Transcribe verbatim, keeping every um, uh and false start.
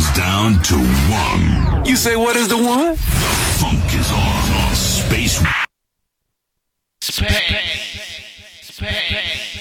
boils down to one. You say what is the one? The funk is on on Space. Space. Space.